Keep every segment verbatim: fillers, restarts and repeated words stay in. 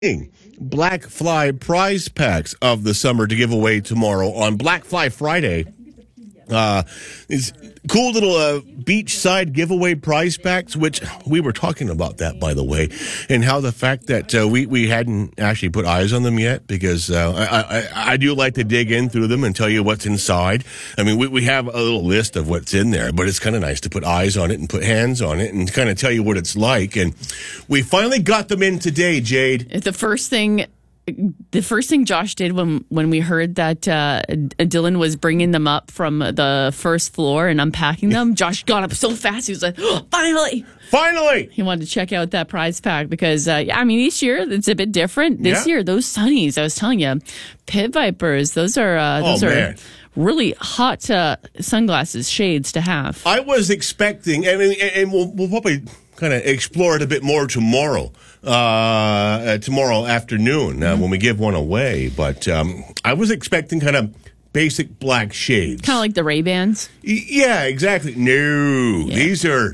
Black Fly prize packs of the summer to give away tomorrow on Black Fly Friday. Uh, it's cool little uh, beachside giveaway prize packs, which we were talking about that, by the way, and how the fact that uh, we, we hadn't actually put eyes on them yet, because uh, I, I, I do like to dig in through them and tell you what's inside. I mean, we, we have a little list of what's in there, but it's kind of nice to put eyes on it and put hands on it and kind of tell you what it's like. And we finally got them in today, Jade. The first thing... The first thing Josh did when, when we heard that uh, Dylan was bringing them up from the first floor and unpacking them, Josh got up so fast. He was like, oh, finally. Finally. He wanted to check out that prize pack because, uh, I mean, each year it's a bit different. This Yeah. year, those sunnies, I was telling you, Pit Vipers, those are, uh, those Oh, are man. really hot uh, sunglasses, shades to have. I was expecting, I mean, and and we'll, we'll probably kind of explore it a bit more tomorrow, uh, uh, tomorrow afternoon uh, Mm-hmm. when we give one away. But um, I was expecting kind of basic black shades. Kind of like the Ray-Bans. Y- yeah, exactly. No, Yeah. these are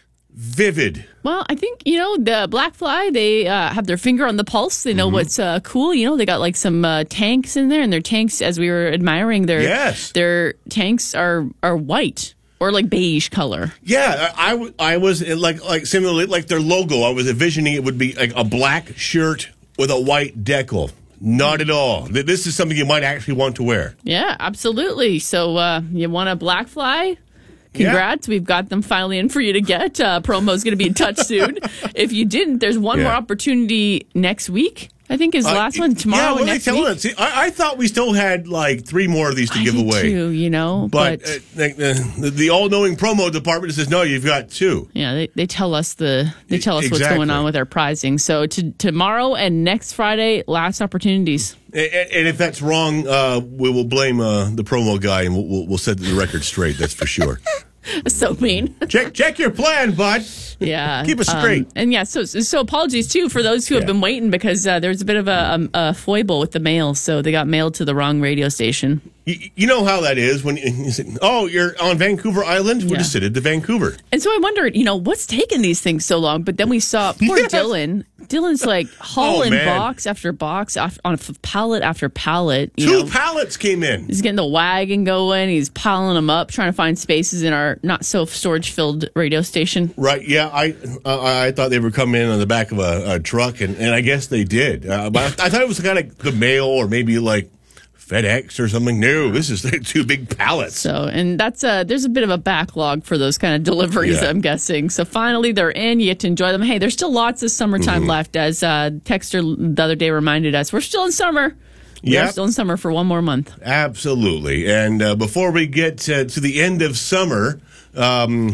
vivid. Well, I think, you know, the Black Fly, they uh, have their finger on the pulse. They know Mm-hmm. what's uh, cool. You know, they got like some uh, tanks in there, and their tanks, as we were admiring, their Yes. their tanks are are white or like beige color. Yeah, I, I, w- I was uh, like like similarly like their logo. I was envisioning it would be like a black shirt with a white decal. Not at all. Th- This is something you might actually want to wear. Yeah, absolutely. So uh, you want a Black Fly? Congrats. We've got them finally in for you to get. Uh, promo's going to be in touch soon. If you didn't, there's one Yeah. more opportunity next week. I think is the last Uh, one tomorrow Yeah, and what are they next telling week. us? See, I, I thought we still had like three more of these to I give did away. too, you know, But, but, uh, like, the, the all-knowing promo department says, no, you've got two. yeah, they, they tell us the they tell us what's Exactly. going on with our prizing. So to, tomorrow and next Friday, last opportunities. And, and if that's wrong, uh, we will blame uh, the promo guy, and we'll, we'll, we'll set the record straight, that's for sure. So mean. check check your plan, bud. Yeah. Keep us Um, straight. and yeah, so so apologies too for those who have Yeah. been waiting because uh, there's a bit of a, um, a foible with the mail. So they got mailed to the wrong radio station. You, you know how that is when you say, oh, you're on Vancouver Island? We're Yeah. just headed to Vancouver. And so I wondered, you know, what's taking these things so long? But then we saw poor Yes. Dylan. Dylan's like hauling man. box after box off, on a f- pallet after pallet. You Two know, pallets came in. he's getting the wagon going. He's piling them up, trying to find spaces in our not so storage filled radio station. Right, yeah, I uh, I thought they were coming in on the back of a, a truck, and, and I guess they did. Uh, but I, I thought it was kind of the mail or maybe like FedEx or something. No, this is two big pallets. So, and that's a there's a bit of a backlog for those kind of deliveries, Yeah. I'm guessing. So finally, they're in. You get to enjoy them. Hey, there's still lots of summertime Mm-hmm. left, as uh, Texter the other day reminded us. We're still in summer. We're Yep. still in summer for one more month. Absolutely. And uh, before we get uh, to the end of summer, um,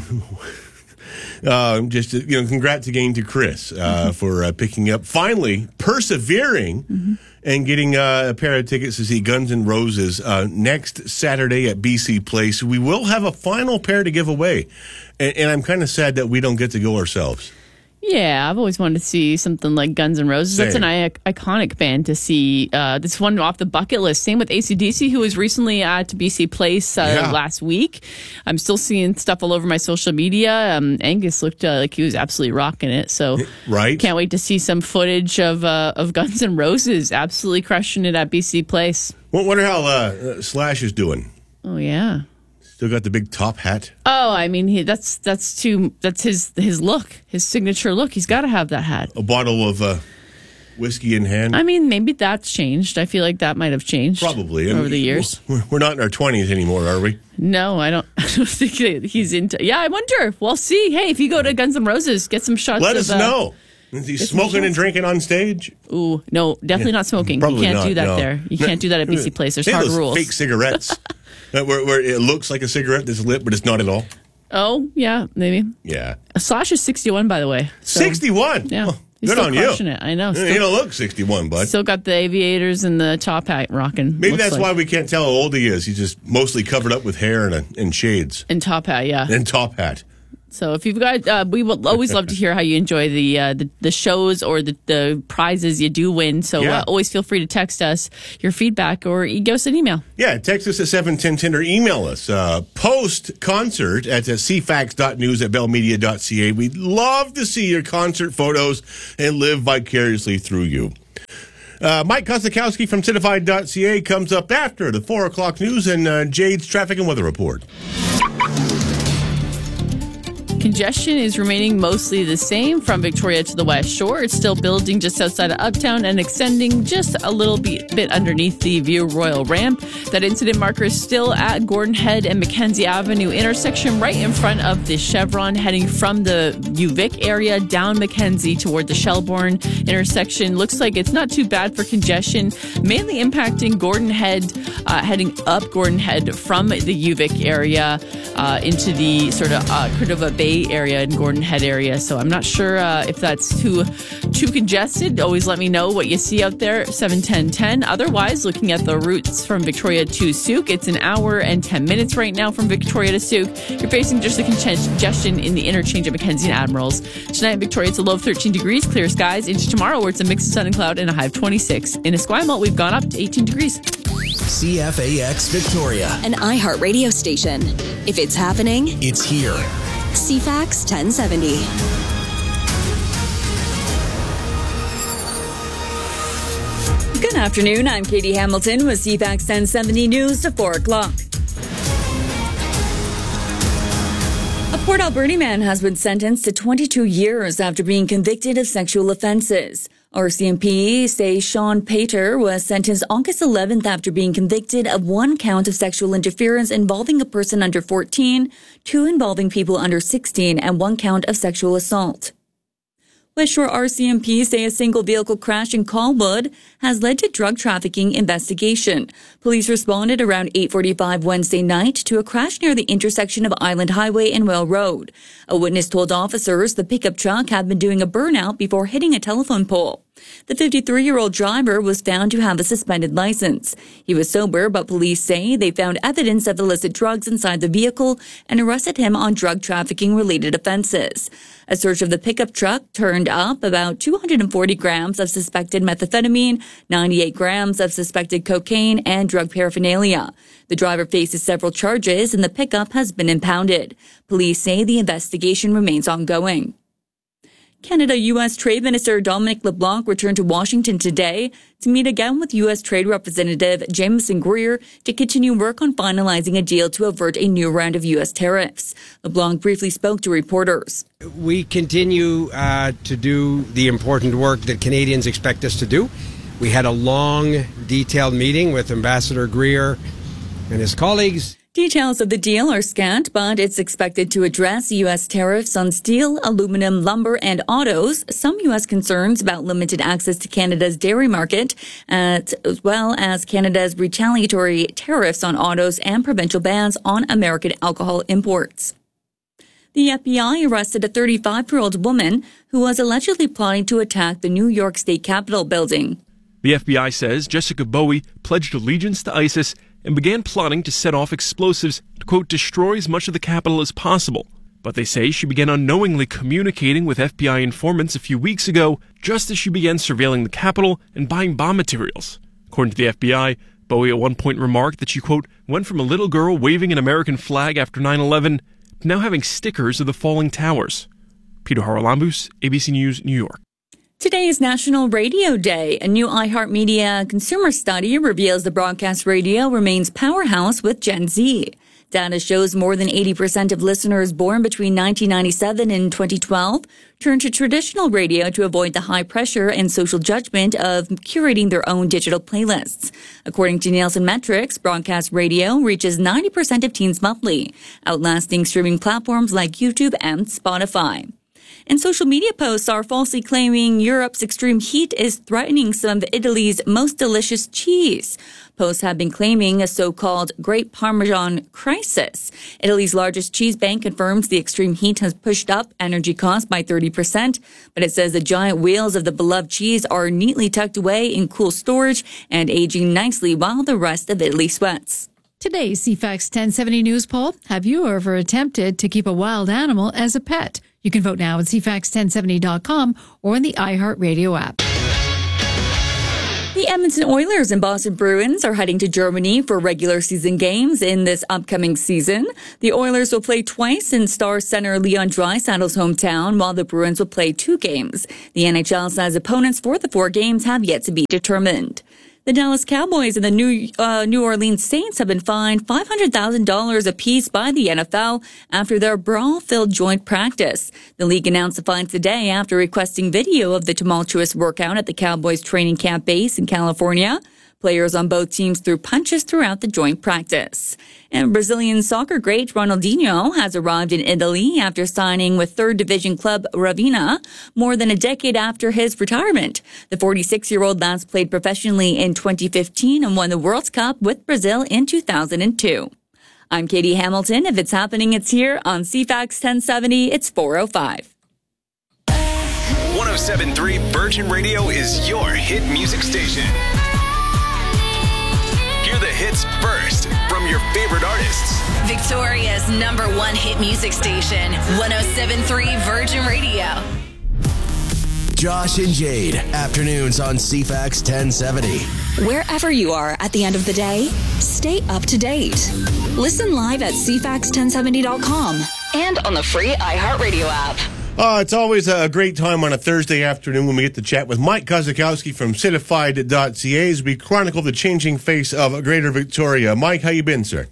uh, just uh, you know, congrats again to Chris uh, Mm-hmm. for uh, picking up, finally persevering, Mm-hmm. and getting uh, a pair of tickets to see Guns N' Roses uh, next Saturday at B C Place. We will have a final pair to give away, and, and I'm kind of sad that we don't get to go ourselves. Yeah, I've always wanted to see something like Guns N' Roses. That's Same. an I- iconic band to see. Uh, this one off the bucket list. Same with A C D C, who was recently at B C Place uh, Yeah. last week. I'm still seeing stuff all over my social media. Um, Angus looked uh, like he was absolutely rocking it. So Right? can't wait to see some footage of uh, of Guns N' Roses absolutely crushing it at B C Place. Well, wonder how uh, Slash is doing. Oh yeah. Still got the big top hat. Oh, I mean, he, that's that's too. That's his his look, his signature look. He's got to have that hat. A bottle of uh, whiskey in hand. I mean, maybe that's changed. I feel like that might have changed. Probably. over And the years. We're, we're not in our twenties anymore, are we? No, I don't. I don't think that he's into. Yeah, I wonder. We'll see. Hey, if you go to Guns N' Roses, get some shots. Let of, us uh, know. Is he get some smoking and shots. drinking on stage? Ooh, no, definitely not smoking. You Probably can't not, do that no. there. You can't do that at B C Place. There's They have hard those rules. fake cigarettes uh, where, where it looks like a cigarette that's lit, but it's not at all. Oh, yeah, maybe. Yeah. Slash is sixty-one, by the way. So, sixty-one? Yeah. Well, He's good still on you. crushing it. I know. You Still, don't look sixty-one, bud. still got the aviators and the top hat rocking. Maybe looks that's like. why we can't tell how old he is. He's just mostly covered up with hair and, a, and shades And top hat, yeah. and top hat. So if you've got, uh, we will always love to hear how you enjoy the uh, the, the shows or the, the prizes you do win. So Yeah. uh, always feel free to text us your feedback or e- give us an email. Yeah, text us at seven ten ten or email us. Uh, post concert at uh, c fax dot news at bell media dot c a. We'd love to see your concert photos and live vicariously through you. Uh, Mike Kosakowski from Citified dot c a comes up after the four o'clock news and uh, Jade's traffic and weather report. Congestion is remaining mostly the same from Victoria to the West Shore. It's still building just outside of Uptown and extending just a little bit, bit underneath the View Royal ramp. That incident marker is still at Gordon Head and Mackenzie Avenue intersection, right in front of the Chevron, heading from the UVic area down Mackenzie toward the Shelbourne intersection. Looks like it's not too bad for congestion, mainly impacting Gordon Head, uh, heading up Gordon Head from the UVic area uh, into the sort of uh, Cordova Bay area and Gordon Head area. So I'm not sure uh, if that's too too congested. Always let me know what you see out there, seven ten ten. Otherwise, looking at the routes from Victoria to Souk, it's an hour and ten minutes right now from Victoria to Souk. You're facing just the congestion in the interchange at Mackenzie and Admirals. Tonight in Victoria, it's a low of thirteen degrees, clear skies. Into tomorrow, where it's a mix of sun and cloud and a high of twenty-six. In Esquimalt, we've gone up to eighteen degrees. C F A X Victoria, an iHeart radio station. If it's happening, it's here. C FAX ten seventy. Good afternoon. I'm Katie Hamilton with C FAX ten seventy News to four o'clock. A Port Alberni man has been sentenced to twenty-two years after being convicted of sexual offenses. R C M P say Sean Pater was sentenced August eleventh after being convicted of one count of sexual interference involving a person under fourteen, two involving people under sixteen, and one count of sexual assault. West Shore R C M P say a single vehicle crash in Colwood has led to drug trafficking investigation. Police responded around eight forty-five Wednesday night to a crash near the intersection of Island Highway and Whale Road. A witness told officers the pickup truck had been doing a burnout before hitting a telephone pole. The fifty-three-year-old driver was found to have a suspended license. He was sober, but police say they found evidence of illicit drugs inside the vehicle and arrested him on drug trafficking-related offenses. A search of the pickup truck turned up about two hundred forty grams of suspected methamphetamine, ninety-eight grams of suspected cocaine, and drug paraphernalia. The driver faces several charges, and the pickup has been impounded. Police say the investigation remains ongoing. Canada-U S Trade Minister Dominic LeBlanc returned to Washington today to meet again with U S Trade Representative Jameson Greer to continue work on finalizing a deal to avert a new round of U S tariffs. LeBlanc briefly spoke to reporters. We continue uh, to do the important work that Canadians expect us to do. We had a long, detailed meeting with Ambassador Greer and his colleagues. Details of the deal are scant, but it's expected to address U S tariffs on steel, aluminum, lumber, and autos, some U S concerns about limited access to Canada's dairy market, as well as Canada's retaliatory tariffs on autos and provincial bans on American alcohol imports. The F B I arrested a thirty-five-year-old woman who was allegedly plotting to attack the New York State Capitol building. The F B I says Jessica Bowie pledged allegiance to ISIS and began plotting to set off explosives to, quote, destroy as much of the Capitol as possible. But they say she began unknowingly communicating with F B I informants a few weeks ago, just as she began surveilling the Capitol and buying bomb materials. According to the F B I, Bowie at one point remarked that she, quote, went from a little girl waving an American flag after nine eleven to now having stickers of the falling towers. Peter Haralambous, A B C News, New York. Today is National Radio Day. A new iHeartMedia consumer study reveals the broadcast radio remains powerhouse with Gen Z. Data shows more than eighty percent of listeners born between nineteen ninety-seven and twenty twelve turned to traditional radio to avoid the high pressure and social judgment of curating their own digital playlists. According to Nielsen Metrics, broadcast radio reaches ninety percent of teens monthly, outlasting streaming platforms like YouTube and Spotify. And social media posts are falsely claiming Europe's extreme heat is threatening some of Italy's most delicious cheese. Posts have been claiming a so-called Great Parmesan crisis. Italy's largest cheese bank confirms the extreme heat has pushed up energy costs by thirty percent, but it says the giant wheels of the beloved cheese are neatly tucked away in cool storage and aging nicely while the rest of Italy sweats. Today's C FAX ten seventy News poll. Have you ever attempted to keep a wild animal as a pet? You can vote now at C FAX ten seventy dot com or in the iHeartRadio app. The The Edmonton Oilers and Boston Bruins are heading to Germany for regular season games in this upcoming season. The Oilers will play twice in star center Leon Draisaitl's hometown, while the Bruins will play two games. The N H L says opponents for the four games have yet to be determined. The Dallas Cowboys and the New uh, New Orleans Saints have been fined five hundred thousand dollars apiece by the N F L after their brawl-filled joint practice. The league announced the fines today after requesting video of the tumultuous workout at the Cowboys training camp base in California. Players on both teams threw punches throughout the joint practice. And Brazilian soccer great Ronaldinho has arrived in Italy after signing with third division club Ravenna more than a decade after his retirement. The forty-six-year-old last played professionally in twenty fifteen and won the World Cup with Brazil in two thousand two. I'm Katie Hamilton. If it's happening, it's here on C FAX ten seventy. It's four oh five. one oh seven point three Virgin Radio is your hit music station. Hear the hits first from your favorite artists. Victoria's number one hit music station, one oh seven point three Virgin Radio. Josh and Jade, afternoons on C FAX ten seventy. Wherever you are at the end of the day, stay up to date. Listen live at c fax ten seventy dot com and on the free iHeartRadio app. Uh, it's always a great time on a Thursday afternoon when we get to chat with Mike Kozakowski from Citified dot c a as we chronicle the changing face of Greater Victoria. Mike, how you been, sir?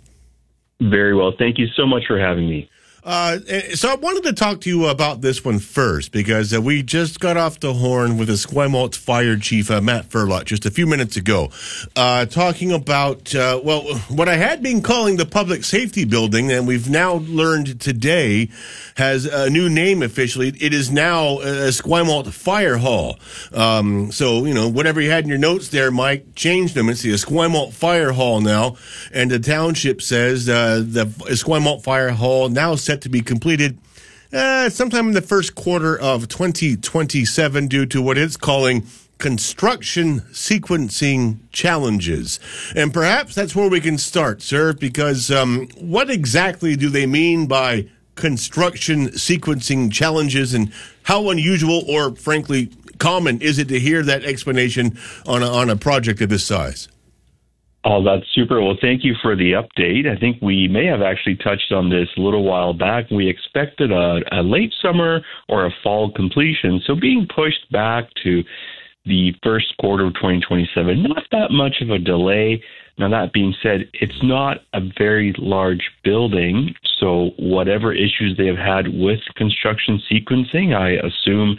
Very well. Thank you so much for having me. Uh, so I wanted to talk to you about this one first because uh, we just got off the horn with the Esquimalt Fire Chief, uh, Matt Furlot, just a few minutes ago, uh, talking about, uh, well, what I had been calling the Public Safety Building, and we've now learned today has a new name officially. It is now uh, Esquimalt Fire Hall. Um, so, you know, whatever you had in your notes there, Mike, changed them. It's the Esquimalt Fire Hall now, and the township says uh, the Esquimalt Fire Hall now set to be completed uh, sometime in the first quarter of twenty twenty-seven due to what it's calling construction sequencing challenges. And perhaps that's where we can start, sir, because um, what exactly do they mean by construction sequencing challenges, and how unusual or frankly common is it to hear that explanation on a, on a project of this size? Oh, that's super. Well, thank you for the update. I think we may have actually touched on this a little while back. We expected a, a late summer or a fall completion. So being pushed back to the first quarter of twenty twenty-seven, not that much of a delay. Now, that being said, it's not a very large building. So whatever issues they have had with construction sequencing, I assume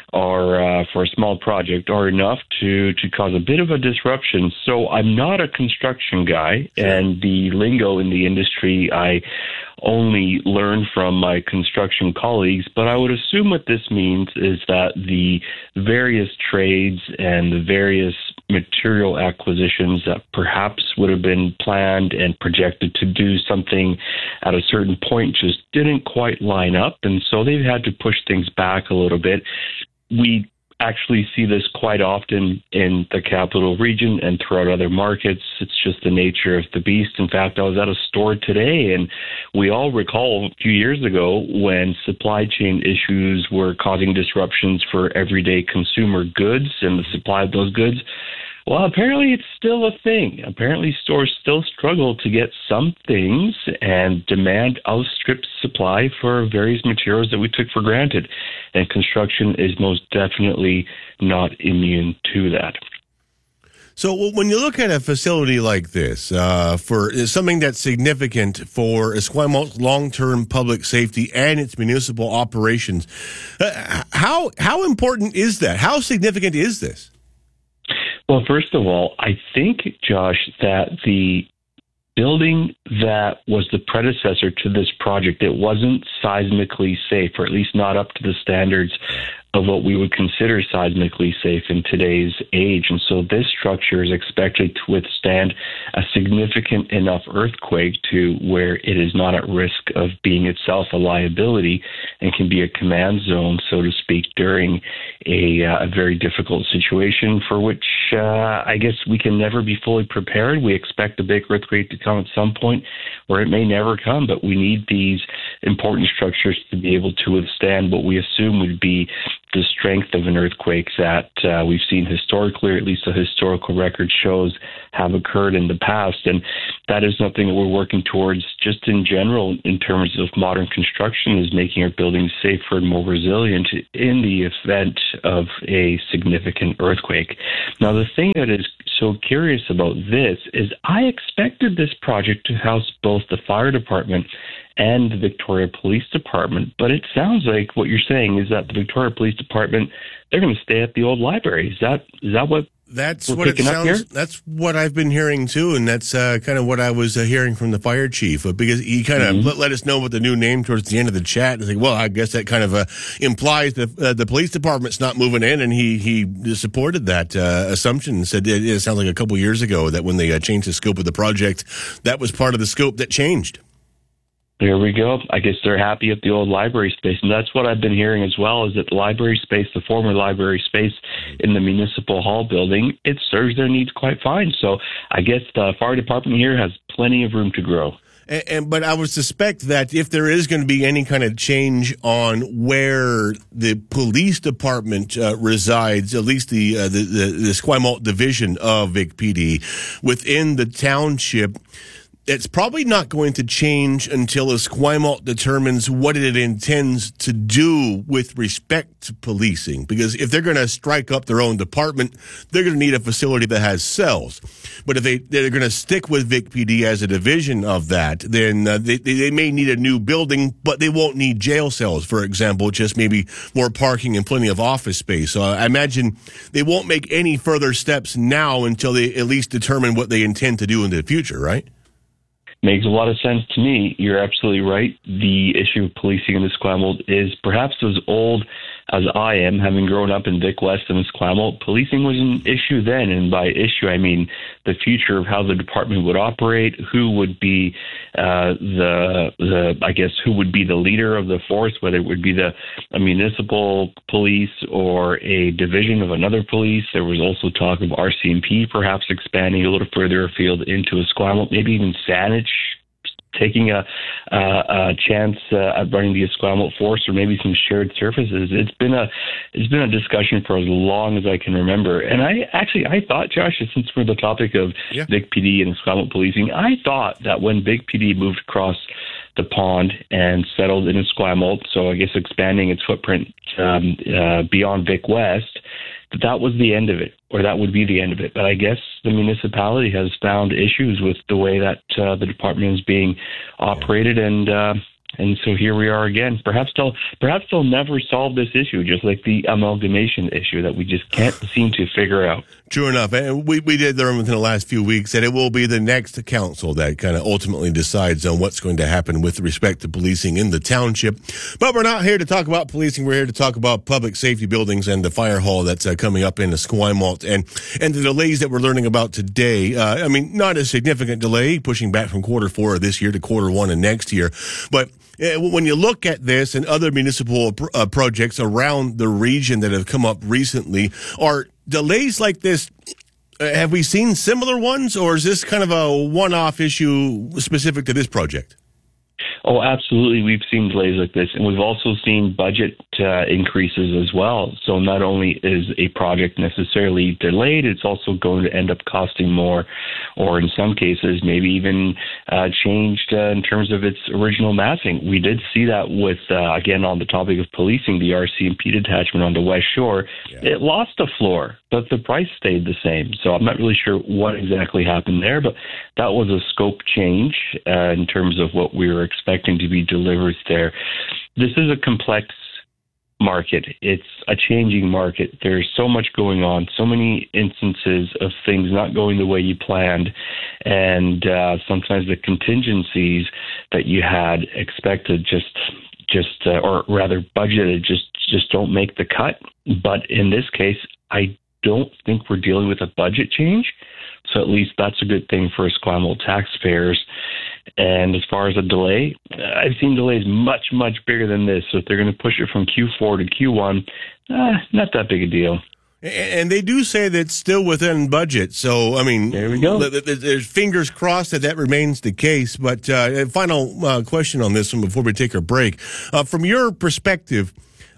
are uh, for a small project are enough to, to cause a bit of a disruption. So I'm not a construction guy, and the lingo in the industry I only learn from my construction colleagues, but I would assume what this means is that the various trades and the various material acquisitions that perhaps would have been planned and projected to do something at a certain point just didn't quite line up, and so they've had to push things back a little bit. We actually see this quite often in the capital region and throughout other markets. It's just the nature of the beast. In fact, I was at a store today, and we all recall a few years ago when supply chain issues were causing disruptions for everyday consumer goods and the supply of those goods. Well, apparently it's still a thing. Apparently stores still struggle to get some things, and demand outstrips supply for various materials that we took for granted. And construction is most definitely not immune to that. So when you look at a facility like this, uh, for something that's significant for Esquimal's long-term public safety and its municipal operations, uh, how how important is that? How significant is this? Well, first of all, I think, Josh, that the building that was the predecessor to this project, it wasn't seismically safe, or at least not up to the standards of what we would consider seismically safe in today's age. And so this structure is expected to withstand a significant enough earthquake to where it is not at risk of being itself a liability and can be a command zone, so to speak, during a, uh, a very difficult situation for which uh, I guess we can never be fully prepared. We expect a big earthquake to come at some point, or it may never come, but we need these important structures to be able to withstand what we assume would be the strength of an earthquake that uh, we've seen historically, or at least the historical record shows have occurred in the past. And that is something that we're working towards just in general in terms of modern construction, is making our buildings safer and more resilient in the event of a significant earthquake. Now, the thing that is so curious about this is I expected this project to house both the fire department and the Victoria Police Department, but it sounds like what you're saying is that the Victoria Police Department, they're going to stay at the old library. Is that is that what That's we're what it picking up here? sounds. That's what I've been hearing too, and that's uh, kind of what I was uh, hearing from the fire chief. Uh, because he kind of Mm-hmm. let, let us know what the new name towards the end of the chat. It's like, well, I guess that kind of uh, implies that uh, the police department's not moving in, and he he supported that uh, assumption and said it, it sounds like a couple years ago that when they uh, changed the scope of the project, that was part of the scope that changed. There we go. I guess they're happy at the old library space. And that's what I've been hearing as well, is that the library space, the former library space in the Municipal Hall building, it serves their needs quite fine. So I guess the fire department here has plenty of room to grow. And, and but I would suspect that if there is going to be any kind of change on where the police department uh, resides, at least the, uh, the the the Esquimalt division of Vic P D within the township, it's probably not going to change until Esquimalt determines what it intends to do with respect to policing. Because if they're going to strike up their own department, they're going to need a facility that has cells. But if they, they're going to stick with Vic P D as a division of that, then uh, they, they may need a new building, but they won't need jail cells, for example, just maybe more parking and plenty of office space. So I imagine they won't make any further steps now until they at least determine what they intend to do in the future, right? Makes a lot of sense to me. You're absolutely right. The issue of policing in Esquimalt is perhaps as old as I am, having grown up in Vic West and Esquimalt. Policing was an issue then, and by issue I mean the future of how the department would operate, who would be uh, the the I guess who would be the leader of the force, whether it would be the a municipal police or a division of another police. There was also talk of R C M P perhaps expanding a little further afield into Esquimalt, maybe even Saanich taking a, uh, a chance uh, at running the Esquimalt force, or maybe some shared services. It's been a it's been a discussion for as long as I can remember. And I actually I thought, Josh, since we're the topic of yeah. Vic P D and Esquimalt policing, I thought that when Vic P D moved across the pond and settled in Esquimalt, so I guess expanding its footprint um, uh, beyond Vic West, that that was the end of it, or that would be the end of it. But I guess the municipality has found issues with the way that uh, the department is being operated, and uh, and so here we are again. Perhaps they'll perhaps they'll never solve this issue, just like the amalgamation issue that we just can't seem to figure out. True enough. And we, we did learn within the last few weeks that it will be the next council that kind of ultimately decides on what's going to happen with respect to policing in the township. But we're not here to talk about policing. We're here to talk about public safety buildings and the fire hall that's uh, coming up in Esquimalt, and, and the delays that we're learning about today. Uh, I mean, not a significant delay, pushing back from quarter four of this year to quarter one of next year. But uh, when you look at this and other municipal pr- uh, projects around the region that have come up recently, are delays like this, uh, have we seen similar ones, or is this kind of a one-off issue specific to this project? Oh, absolutely. We've seen delays like this, and we've also seen budget uh, increases as well. So not only is a project necessarily delayed, it's also going to end up costing more, or in some cases, maybe even uh, changed uh, in terms of its original massing. We did see that with, uh, again, on the topic of policing, the R C M P detachment on the West Shore. Yeah. It lost a floor, but the price stayed the same. So I'm not really sure what exactly happened there, but that was a scope change uh, in terms of what we were expecting to be delivered there. This is a complex market. It's a changing market. There's so much going on, so many instances of things not going the way you planned, and uh, sometimes the contingencies that you had expected just just uh, or rather budgeted just just don't make the cut. But in this case, I don't think we're dealing with a budget change. So at least that's a good thing for Esquimalt taxpayers. And as far as a delay, I've seen delays much, much bigger than this. So if they're going to push it from Q four to Q one, uh, not that big a deal. And they do say that it's still within budget. So, I mean, there we go. There's fingers crossed that that remains the case. But uh, final uh, question on this one before we take our break. Uh, from your perspective,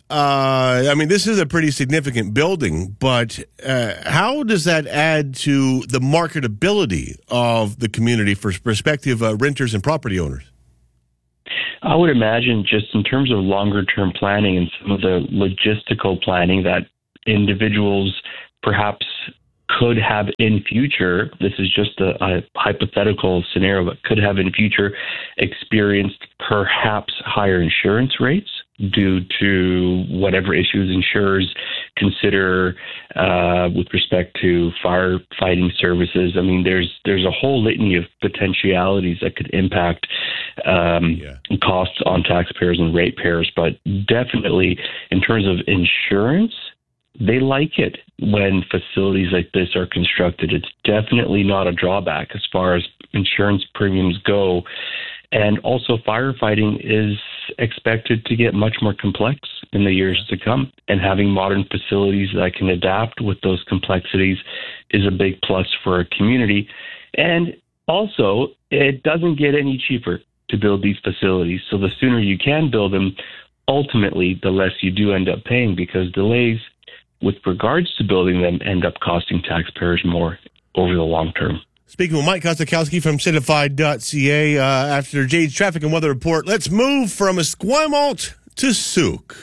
Uh, I mean, this is a pretty significant building, but uh, how does that add to the marketability of the community for prospective uh, renters and property owners? I would imagine just in terms of longer-term planning and some of the logistical planning that individuals perhaps could have in future, this is just a, a hypothetical scenario, but could have in future experienced perhaps higher insurance rates due to whatever issues insurers consider uh, with respect to firefighting services. I mean, there's there's a whole litany of potentialities that could impact um, yeah. costs on taxpayers and ratepayers, but definitely in terms of insurance, they like it when facilities like this are constructed. It's definitely not a drawback as far as insurance premiums go. And also firefighting is expected to get much more complex in the years to come. And having modern facilities that can adapt with those complexities is a big plus for a community. And also, it doesn't get any cheaper to build these facilities. So the sooner you can build them, ultimately, the less you do end up paying, because delays with regards to building them end up costing taxpayers more over the long term. Speaking with Mike Kostakowski from Certified dot C A, uh, after Jade's traffic and weather report, let's move from Esquimalt to Sooke.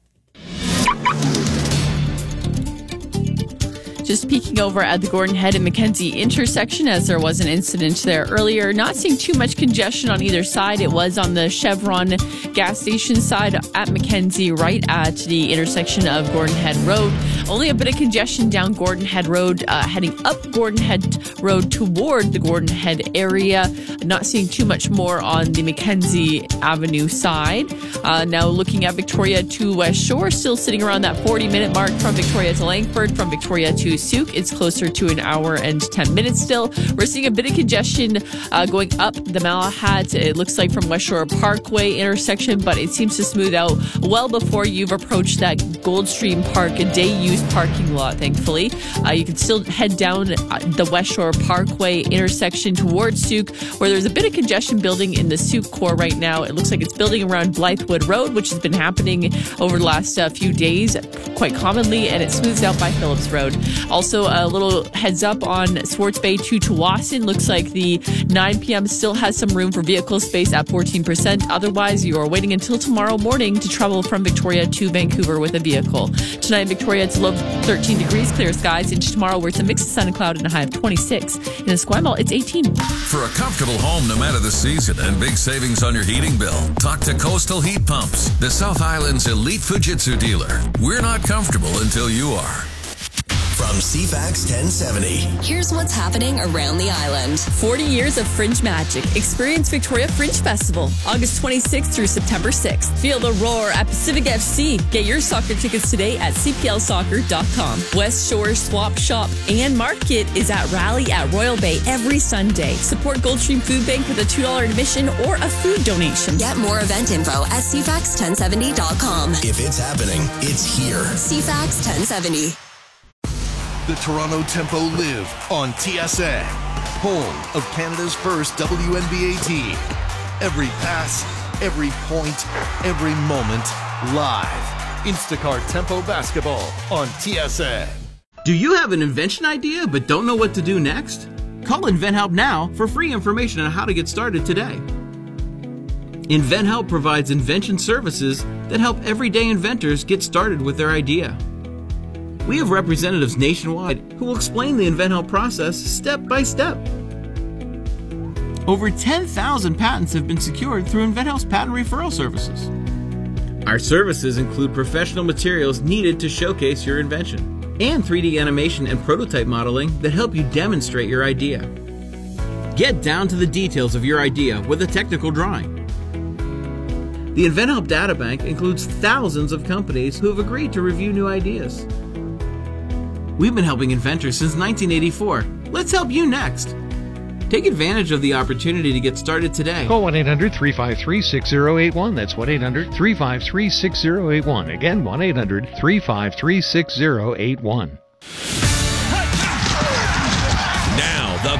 Just peeking over at the Gordon Head and Mackenzie intersection, as there was an incident there earlier. Not seeing too much congestion on either side. It was on the Chevron gas station side at Mackenzie, right at the intersection of Gordon Head Road. Only a bit of congestion down Gordon Head Road, uh, heading up Gordon Head Road toward the Gordon Head area. Not seeing too much more on the Mackenzie Avenue side. Uh, now looking at Victoria to West Shore, still sitting around that forty-minute mark from Victoria to Langford, from Victoria to Sooke. It's closer to an hour and ten minutes still. We're seeing a bit of congestion uh, going up the Malahat. It looks like from West Shore Parkway intersection, but it seems to smooth out well before you've approached that Goldstream Park day use parking lot, thankfully. Uh, you can still head down the West Shore Parkway intersection towards Sooke, where there's a bit of congestion building in the Sooke core right now. It looks like it's building around Blythewood Road, which has been happening over the last uh, few days quite commonly, and it smooths out by Phillips Road. Also, a little heads up on Swartz Bay to Tsawwassen. Looks like the nine p.m. still has some room for vehicle space at fourteen percent. Otherwise, you are waiting until tomorrow morning to travel from Victoria to Vancouver with a vehicle. Tonight in Victoria, it's a low thirteen degrees, clear skies. Into tomorrow, where it's a mix of sun and cloud and a high of twenty-six. In Esquimalt, it's eighteen. For a comfortable home no matter the season and big savings on your heating bill, talk to Coastal Heat Pumps, the South Island's elite Fujitsu dealer. We're not comfortable until you are. From C FAX ten seventy. Here's what's happening around the island. forty years of Fringe magic. Experience Victoria Fringe Festival, August twenty-sixth through September sixth. Feel the roar at Pacific F C. Get your soccer tickets today at c p l soccer dot com. West Shore Swap Shop and Market is at Rally at Royal Bay every Sunday. Support Goldstream Food Bank with a two dollars admission or a food donation. Get more event info at c fax ten seventy dot com. If it's happening, it's here. C FAX ten seventy. The Toronto Tempo live on T S A, home of Canada's first W N B A team. Every pass, every point, every moment, live. Instacart Tempo Basketball on T S A. Do you have an invention idea but don't know what to do next? Call InventHelp now for free information on how to get started today. InventHelp provides invention services that help everyday inventors get started with their idea. We have representatives nationwide who will explain the InventHelp process step by step. Over ten thousand patents have been secured through InventHelp's patent referral services. Our services include professional materials needed to showcase your invention and three D animation and prototype modeling that help you demonstrate your idea. Get down to the details of your idea with a technical drawing. The InventHelp Databank includes thousands of companies who have agreed to review new ideas. We've been helping inventors since nineteen eighty-four. Let's help you next. Take advantage of the opportunity to get started today. Call one eight hundred three five three six zero eight one. That's one eight hundred three five three six zero eight one. Again, one eight hundred three five three six zero eight one. Now, the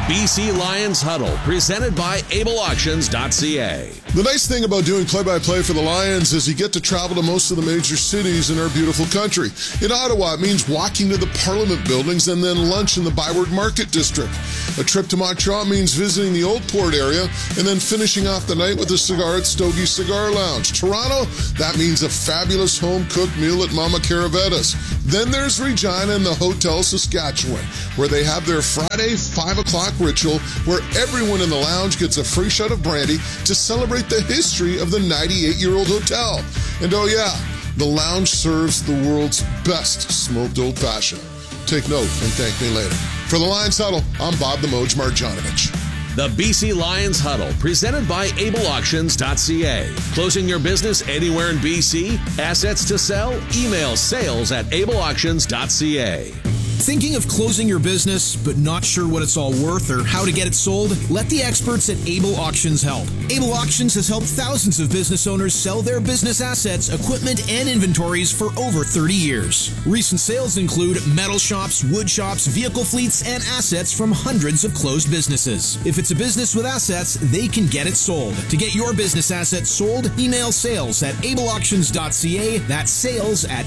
B C Lions Huddle, presented by able auctions dot c a. The nice thing about doing play-by-play for the Lions is you get to travel to most of the major cities in our beautiful country. In Ottawa, it means walking to the Parliament buildings and then lunch in the Byward Market District. A trip to Montreal means visiting the Old Port area and then finishing off the night with a cigar at Stogie Cigar Lounge. Toronto, that means a fabulous home-cooked meal at Mama Caravetta's. Then there's Regina and the Hotel Saskatchewan, where they have their Friday five o'clock ritual where everyone in the lounge gets a free shot of brandy to celebrate the history of the ninety-eight-year-old hotel. And oh yeah, the lounge serves the world's best smoked old-fashioned. Take note and thank me later. For the Lions Huddle, I'm Bob the Moj Marjanovic. The B C Lions Huddle, presented by able auctions dot c a. Closing your business anywhere in B C? Assets to sell? Email sales at able auctions dot c a. Thinking of closing your business, but not sure what it's all worth or how to get it sold? Let the experts at Able Auctions help. Able Auctions has helped thousands of business owners sell their business assets, equipment, and inventories for over thirty years. Recent sales include metal shops, wood shops, vehicle fleets, and assets from hundreds of closed businesses. If it's a business with assets, they can get it sold. To get your business assets sold, email sales at able auctions dot c a. That's sales at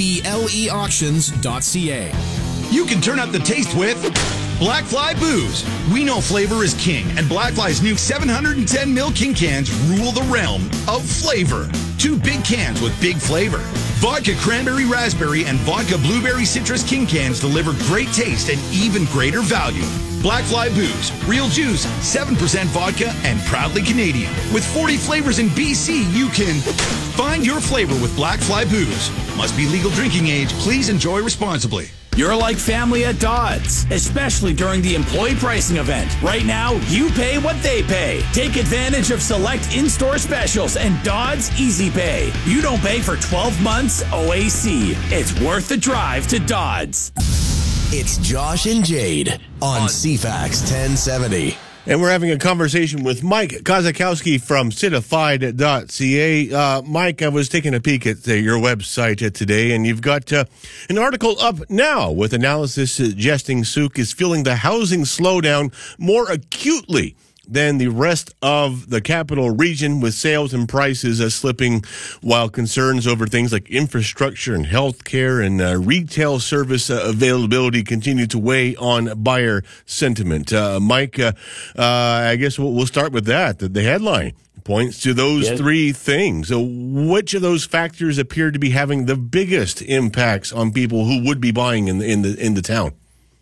able auctions dot c a. You can turn up the taste with Blackfly Booze. We know flavor is king, and Blackfly's new seven hundred ten milliliter King cans rule the realm of flavor. Two big cans with big flavor. Vodka Cranberry Raspberry and Vodka Blueberry Citrus King cans deliver great taste and even greater value. Blackfly Booze, real juice, seven percent vodka, and proudly Canadian. With forty flavors in B C, you can find your flavor with Blackfly Booze. Must be legal drinking age. Please enjoy responsibly. You're like family at Dodds, especially during the employee pricing event. Right now, you pay what they pay. Take advantage of select in-store specials and Dodds Easy Pay. You don't pay for twelve months O A C. It's worth the drive to Dodds. It's Josh and Jade on C FAX ten seventy. And we're having a conversation with Mike Kozakowski from Citified dot c a. Uh, Mike, I was taking a peek at uh, your website uh, today, and you've got uh, an article up now with analysis suggesting Sooke is feeling the housing slowdown more acutely than the rest of the capital region, with sales and prices uh, slipping, while concerns over things like infrastructure and healthcare and uh, retail service uh, availability continue to weigh on buyer sentiment. Uh, Mike, uh, uh, I guess we'll, we'll start with that. The, the headline points to those yes. three things. So which of those factors appear to be having the biggest impacts on people who would be buying in the, in the, in the town?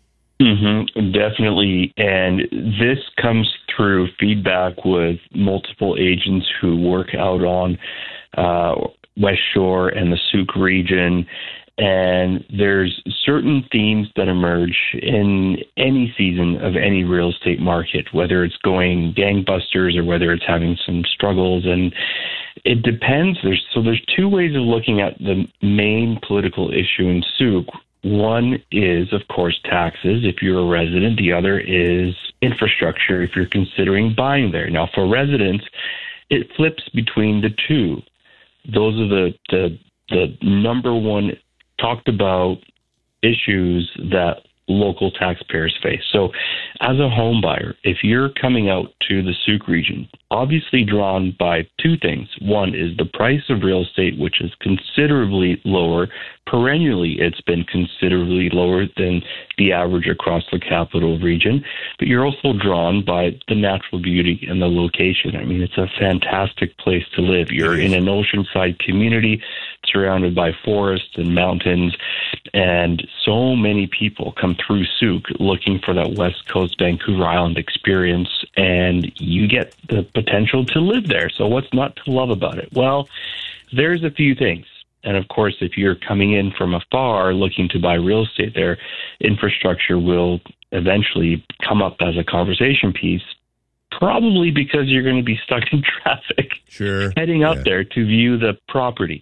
Mm-hmm, definitely. And this comes through feedback with multiple agents who work out on uh, West Shore and the Sooke region. And there's certain themes that emerge in any season of any real estate market, whether it's going gangbusters or whether it's having some struggles. And it depends. There's, so there's two ways of looking at the main political issue in Sooke. One is, of course, taxes if you're a resident. The other is infrastructure if you're considering buying there. Now, for residents, it flips between the two. Those are the the, the number one talked about issues that local taxpayers face. So as a home buyer, if you're coming out to the Sooke region, obviously drawn by two things. One is the price of real estate, which is considerably lower. Perennially, it's been considerably lower than the average across the capital region. But you're also drawn by the natural beauty and the location. I mean, it's a fantastic place to live. You're in an oceanside community surrounded by forests and mountains, and so many people come through Sooke looking for that West Coast Vancouver Island experience, and you get the potential to live there. So what's not to love about it? Well, there's a few things. And of course, if you're coming in from afar looking to buy real estate there, infrastructure will eventually come up as a conversation piece, probably because you're going to be stuck in traffic sure. heading up yeah. there to view the property.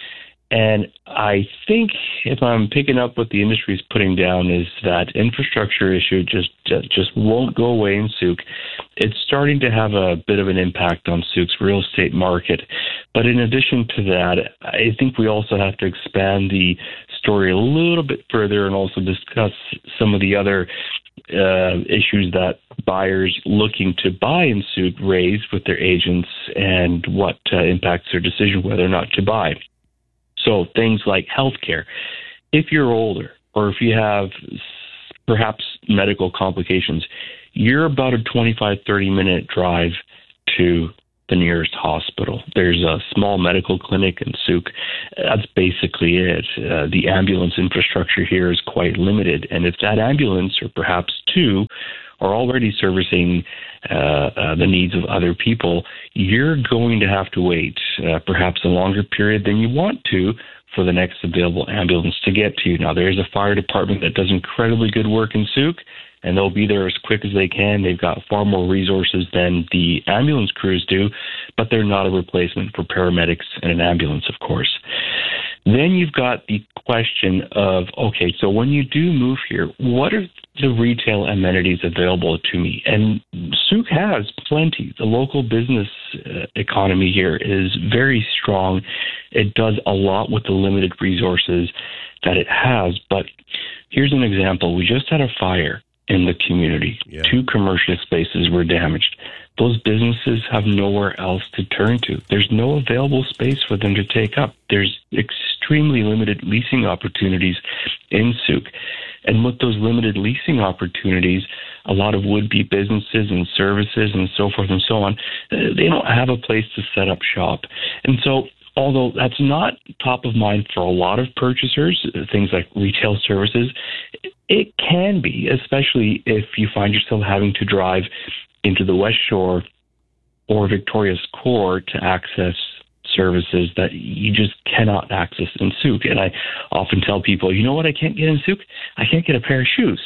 And I think if I'm picking up what the industry is putting down is that infrastructure issue just just won't go away in Sooke. It's starting to have a bit of an impact on Sooke's real estate market. But in addition to that, I think we also have to expand the story a little bit further and also discuss some of the other uh, issues that buyers looking to buy in Sooke raise with their agents and what uh, impacts their decision whether or not to buy. So things like healthcare. If you're older or if you have perhaps medical complications, you're about a twenty-five, thirty minute drive to the nearest hospital. There's a small medical clinic in Sooke. That's basically it. Uh, the ambulance infrastructure here is quite limited. And if that ambulance, or perhaps two, are already servicing uh, uh, the needs of other people, you're going to have to wait uh, perhaps a longer period than you want to for the next available ambulance to get to you. Now, there's a fire department that does incredibly good work in Sooke, and they'll be there as quick as they can. They've got far more resources than the ambulance crews do, but they're not a replacement for paramedics and an ambulance, of course. Then you've got the question of, okay, so when you do move here, what are the retail amenities available to me? And Sooke has plenty. The local business uh, economy here is very strong. It does a lot with the limited resources that it has. But here's an example. We just had a fire in the community. Yeah. Two commercial spaces were damaged. Those businesses have nowhere else to turn to. There's no available space for them to take up. There's extremely limited leasing opportunities in Sooke. And with those limited leasing opportunities, a lot of would-be businesses and services and so forth and so on, they don't have a place to set up shop. And so although that's not top of mind for a lot of purchasers, things like retail services, it can be, especially if you find yourself having to drive into the West Shore or Victoria's core to access services that you just cannot access in Sooke. And I often tell people, you know what I can't get in Sooke? I can't get a pair of shoes.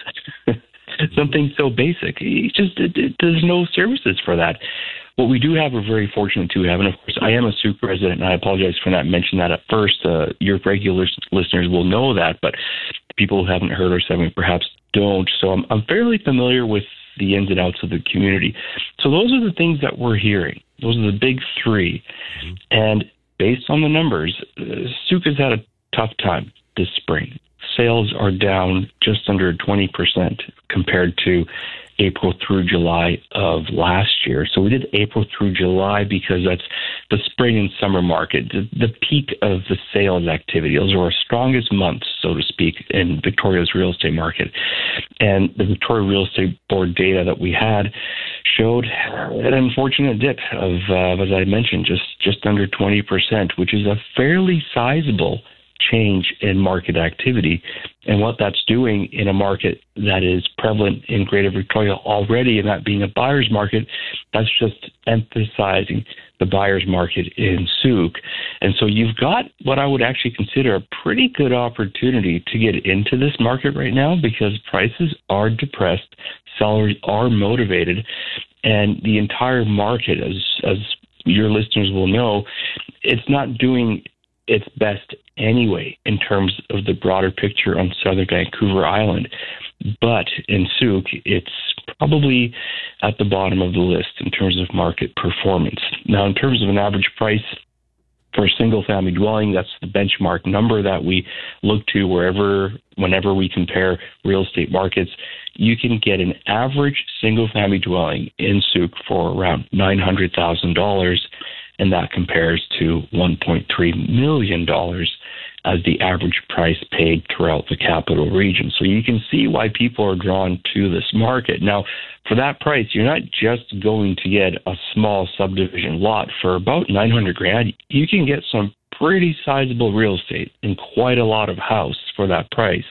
Something so basic. It's just it, it, there's no services for that. What we do have, we're very fortunate to have, and of course, I am a Sooke resident, and I apologize for not mentioning that at first. Uh, your regular listeners will know that, but people who haven't heard our segment perhaps don't. So I'm, I'm fairly familiar with the ins and outs of the community. So those are the things that we're hearing. Those are the big three. Mm-hmm. And based on the numbers, uh, Sooke has had a tough time this spring. Sales are down just under twenty percent compared to April through July of last year. So we did April through July because that's the spring and summer market, the, the peak of the sales activity. Those are our strongest months, so to speak, in Victoria's real estate market. And the Victoria Real Estate Board data that we had showed an unfortunate dip of, uh, as I mentioned, just, just under twenty percent, which is a fairly sizable change in market activity. And what that's doing in a market that is prevalent in Greater Victoria already, and that being a buyer's market, that's just emphasizing the buyer's market in Sooke. And so you've got what I would actually consider a pretty good opportunity to get into this market right now because prices are depressed, sellers are motivated, and the entire market, as as your listeners will know, it's not doing its best anyway in terms of the broader picture on southern Vancouver Island. But in Sooke, it's probably at the bottom of the list in terms of market performance. Now, in terms of an average price for a single-family dwelling, that's the benchmark number that we look to wherever, whenever we compare real estate markets. You can get an average single-family dwelling in Sooke for around nine hundred thousand dollars, and that compares to one point three million dollars as the average price paid throughout the capital region. So you can see why people are drawn to this market. Now, for that price, you're not just going to get a small subdivision lot. For about nine hundred grand, you can get some pretty sizable real estate and quite a lot of house for that price.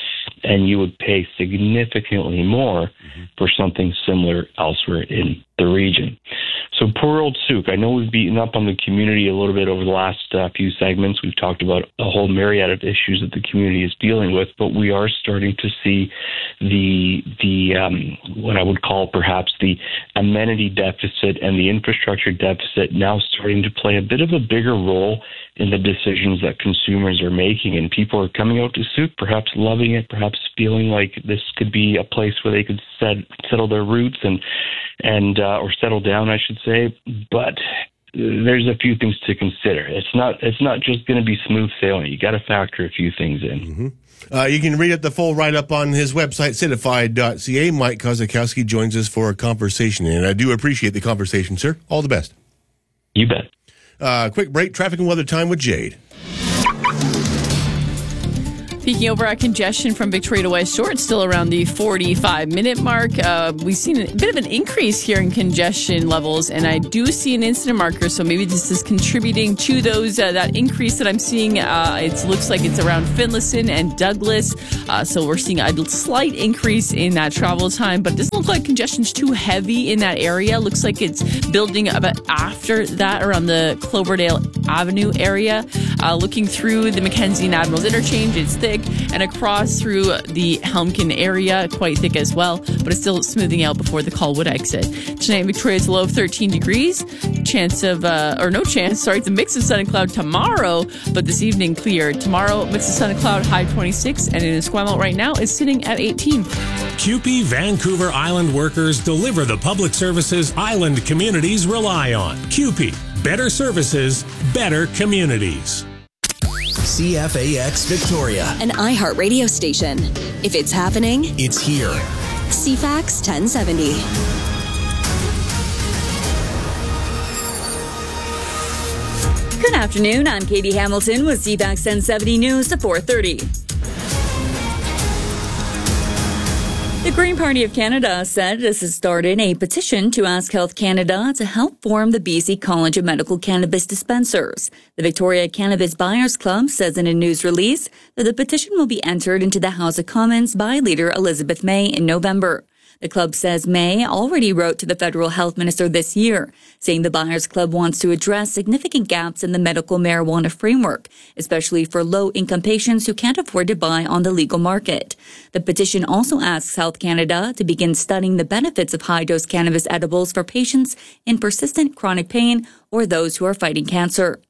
And you would pay significantly more mm-hmm. for something similar elsewhere in the region. So poor old Sooke. I know we've beaten up on the community a little bit over the last uh, few segments. We've talked about a whole myriad of issues that the community is dealing with, but we are starting to see the the um, what I would call perhaps the amenity deficit and the infrastructure deficit now starting to play a bit of a bigger role in the decisions that consumers are making. And people are coming out to Sooke, perhaps loving it, perhaps feeling like this could be a place where they could set, settle their roots and and uh, or settle down, I should say. But there's a few things to consider. It's not it's not just going to be smooth sailing. You got to factor a few things in. Mm-hmm. Uh, you can read up the full write-up on his website, citified dot c a. Mike Kozakowski joins us for a conversation, and I do appreciate the conversation, sir. All the best. You bet. Uh, quick break, traffic and weather time with Jade. Peeking over at congestion from Victoria to West Shore, it's still around the forty-five minute mark. Uh, we've seen a bit of an increase here in congestion levels, and I do see an incident marker, so maybe this is contributing to those uh, that increase that I'm seeing. Uh, it looks like it's around Finlayson and Douglas, uh, so we're seeing a slight increase in that travel time, but it doesn't look like congestion's too heavy in that area. Looks like it's building a bit after that around the Cloverdale Avenue area. Uh, looking through the Mackenzie and Admirals Interchange, it's thick, and across through the Helmkin area, quite thick as well, but it's still smoothing out before the Colwood exit. Tonight, Victoria's a low of thirteen degrees. Chance of, uh, or no chance, sorry, it's a mix of sun and cloud tomorrow, but this evening clear. Tomorrow, mix of sun and cloud, high twenty-six, and in Esquimalt right now is sitting at eighteen. C U P E Vancouver Island workers deliver the public services island communities rely on. C U P E, better services, better communities. C F A X Victoria, an iHeart radio station. If it's happening, it's here. C FAX ten seventy. Good afternoon. I'm Katie Hamilton with C FAX ten seventy News at four thirty. The Green Party of Canada said this has started a petition to ask Health Canada to help form the B C College of Medical Cannabis Dispensers. The Victoria Cannabis Buyers Club says in a news release that the petition will be entered into the House of Commons by Leader Elizabeth May in November. The club says May already wrote to the federal health minister this year, saying the Buyers Club wants to address significant gaps in the medical marijuana framework, especially for low-income patients who can't afford to buy on the legal market. The petition also asks Health Canada to begin studying the benefits of high-dose cannabis edibles for patients in persistent chronic pain or those who are fighting cancer.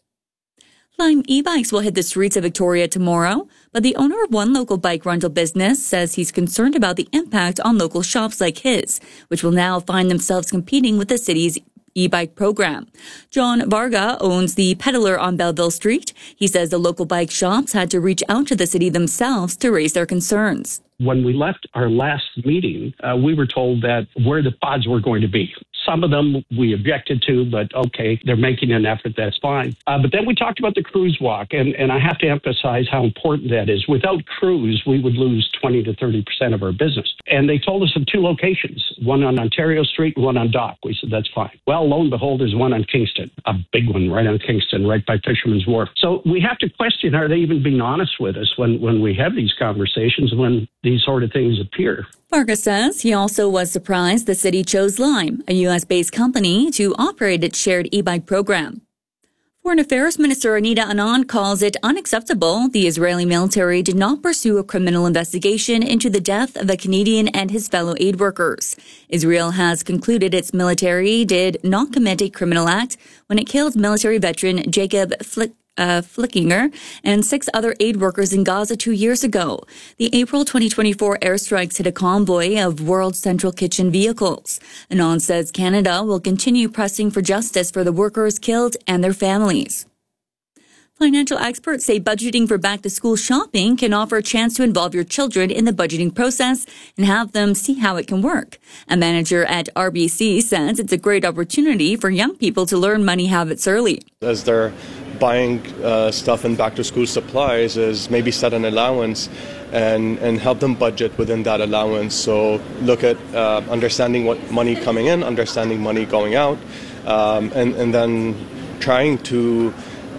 Lime e-bikes will hit the streets of Victoria tomorrow, but the owner of one local bike rental business says he's concerned about the impact on local shops like his, which will now find themselves competing with the city's e-bike program. John Varga owns the Peddler on Belleville Street. He says the local bike shops had to reach out to the city themselves to raise their concerns. When we left our last meeting, uh, we were told that where the pods were going to be. Some of them we objected to, but okay, they're making an effort, that's fine. Uh, but then we talked about the cruise walk, and, and I have to emphasize how important that is. Without cruise, we would lose twenty to thirty percent of our business. And they told us of two locations, one on Ontario Street and one on Dock. We said, that's fine. Well, lo and behold, there's one on Kingston, a big one right on Kingston, right by Fisherman's Wharf. So we have to question, are they even being honest with us when, when we have these conversations, when these sort of things appear? Varga says he also was surprised the city chose Lime, a U S-based company, to operate its shared e-bike program. Foreign Affairs Minister Anita Anand calls it unacceptable the Israeli military did not pursue a criminal investigation into the death of a Canadian and his fellow aid workers. Israel has concluded its military did not commit a criminal act when it killed military veteran Jacob Flick. Uh, Flickinger and six other aid workers in Gaza two years ago. The April twenty twenty-four airstrikes hit a convoy of World Central Kitchen vehicles. Anand says Canada will continue pressing for justice for the workers killed and their families. Financial experts say budgeting for back-to-school shopping can offer a chance to involve your children in the budgeting process and have them see how it can work. A manager at R B C says it's a great opportunity for young people to learn money habits early. As they're buying uh, stuff in back-to-school supplies, is maybe set an allowance and, and help them budget within that allowance. So look at uh, understanding what money coming in, understanding money going out, um, and, and then trying to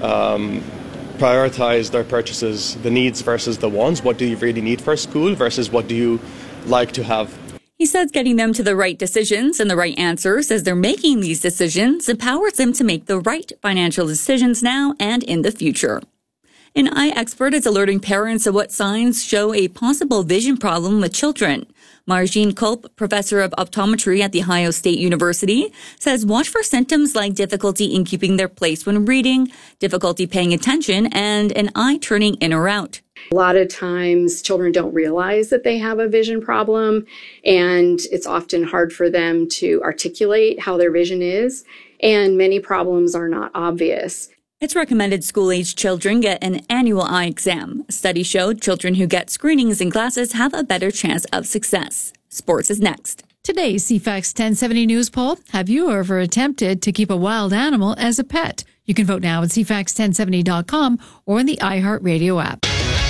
Um, prioritize their purchases, the needs versus the wants. What do you really need for school versus what do you like to have? He says getting them to the right decisions and the right answers as they're making these decisions empowers them to make the right financial decisions now and in the future. An eye expert is alerting parents of what signs show a possible vision problem with children. Marjine Culp, professor of optometry at The Ohio State University, says watch for symptoms like difficulty in keeping their place when reading, difficulty paying attention, and an eye turning in or out. A lot of times children don't realize that they have a vision problem, and it's often hard for them to articulate how their vision is. and many problems are not obvious. It's recommended school-age children get an annual eye exam. A study showed children who get screenings and glasses have a better chance of success. Sports is next. Today's C FAX ten seventy News poll. Have you ever attempted to keep a wild animal as a pet? You can vote now at C FAX ten seventy dot com or in the iHeartRadio app.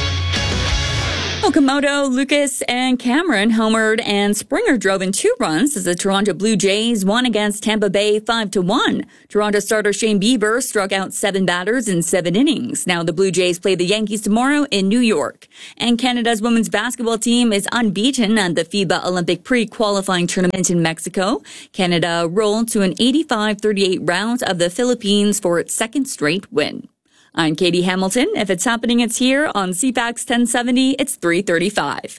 Okamoto, Lucas, and Cameron homered, and Springer drove in two runs as the Toronto Blue Jays won against Tampa Bay five to one. Toronto starter Shane Bieber struck out seven batters in seven innings. Now the Blue Jays play the Yankees tomorrow in New York. And Canada's women's basketball team is unbeaten at the FIBA Olympic pre-qualifying tournament in Mexico. Canada rolled to an eighty-five thirty-eight rout of the Philippines for its second straight win. I'm Katie Hamilton. If it's happening, it's here on C FAX ten seventy. It's three thirty-five.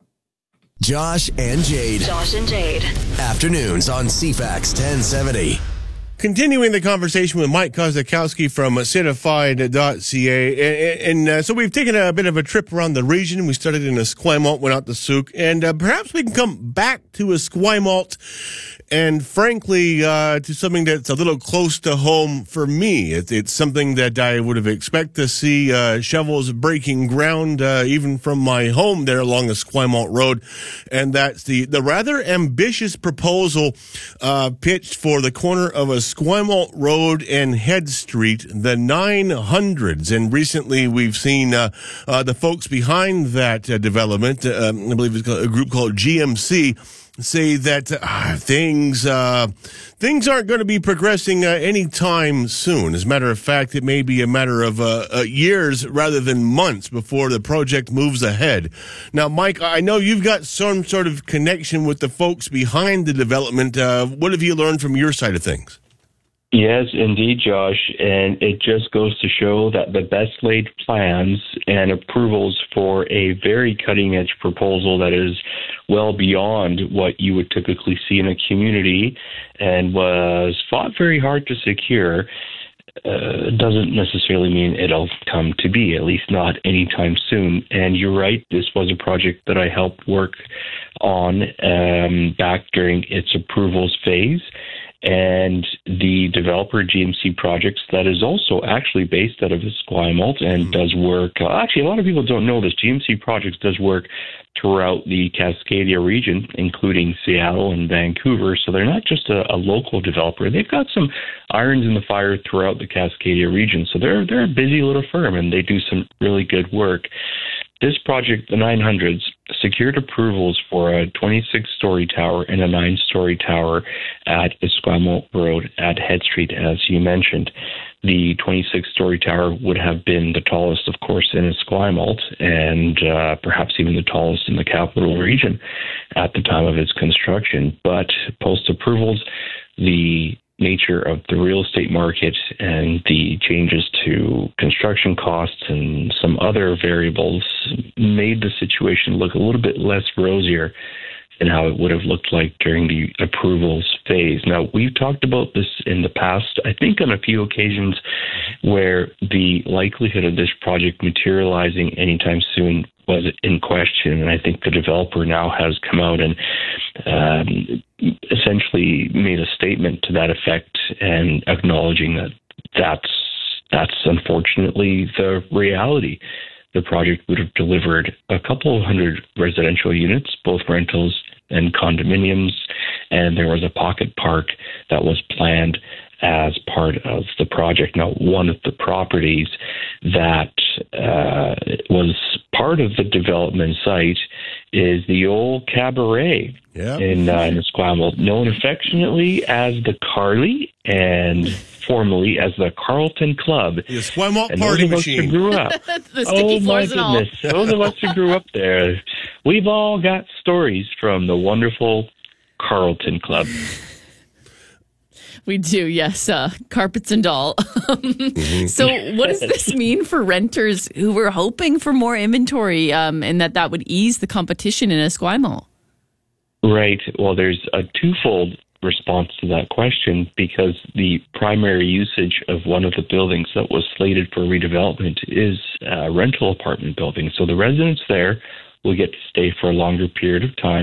Josh and Jade. Josh and Jade. Afternoons on C FAX ten seventy. Continuing the conversation with Mike Kozakowski from Certified dot C A. And, and uh, so we've taken a bit of a trip around the region. We started in Esquimalt, went out to Souk, and uh, perhaps we can come back to Esquimalt and, frankly, uh, to something that's a little close to home for me. It, it's something that I would have expected to see uh, shovels breaking ground, uh, even from my home there along the Esquimalt Road. And that's the, the rather ambitious proposal uh, pitched for the corner of Esquimalt Road and Head Street, the nine hundreds. And recently we've seen uh, uh, the folks behind that uh, development, uh, I believe it's a group called G M C, say that uh, things uh, things aren't going to be progressing uh, anytime soon. As a matter of fact, it may be a matter of uh, uh, years rather than months before the project moves ahead. Now, Mike, I know you've got some sort of connection with the folks behind the development. Uh, what have you learned from your side of things? Yes, indeed, Josh. And it just goes to show that the best laid plans and approvals for a very cutting edge proposal that is well beyond what you would typically see in a community and was fought very hard to secure uh, doesn't necessarily mean it'll come to be, at least not anytime soon. And you're right, this was a project that I helped work on um, back during its approvals phase. And the developer G M C Projects, that is also actually based out of Esquimalt and does work. Uh, actually, a lot of people don't know this. G M C Projects does work throughout the Cascadia region, including Seattle and Vancouver. So they're not just a, a local developer. They've got some irons in the fire throughout the Cascadia region. So they're they're a busy little firm, and they do some really good work. This project, the nine hundreds, secured approvals for a twenty-six story tower and a nine story tower at Esquimalt Road at Head Street, as you mentioned. The twenty-six story tower would have been the tallest, of course, in Esquimalt, and uh, perhaps even the tallest in the capital region at the time of its construction. But post-approvals, the nature of the real estate market and the changes to construction costs and some other variables made the situation look a little bit less rosier than how it would have looked like during the approvals phase. Now, we've talked about this in the past, I think on a few occasions, where the likelihood of this project materializing anytime soon was in question. And I think the developer now has come out and um, essentially made a statement to that effect and acknowledging that that's, that's unfortunately the reality. The project would have delivered a couple of hundred residential units, both rentals and condominiums, and there was a pocket park that was planned as part of the project. Now, one of the properties that uh, was part of the development site is the old cabaret yep. in, uh, in Esquimalt, known affectionately as the Carly and formerly as the Carlton Club. The Esquimalt and Party those of us Machine. Who grew up, the sticky oh floors my and goodness, those of us who grew up there, we've all got stories from the wonderful Carlton Club. We do, yes. Uh, carpets and all. Mm-hmm. So what does this mean for renters who were hoping for more inventory um, and that that would ease the competition in Esquimalt? Right. Well, there's a twofold response to that question, because the primary usage of one of the buildings that was slated for redevelopment is a rental apartment building. So the residents there will get to stay for a longer period of time